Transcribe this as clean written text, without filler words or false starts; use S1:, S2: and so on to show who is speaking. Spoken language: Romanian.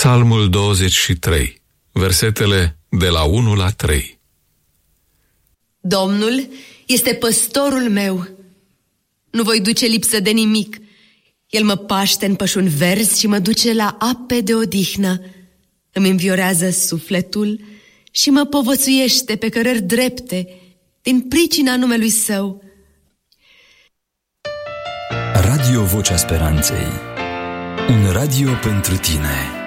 S1: Psalmul 23, versetele de la 1 la 3.
S2: Domnul este păstorul meu. Nu voi duce lipsă de nimic. El mă paște în pășuni verzi și mă duce la ape de odihnă. Îmi înviorează sufletul și mă povățuiește pe cărări drepte din pricina numelui Său.
S3: Radio Vocea Speranței. Un radio pentru tine.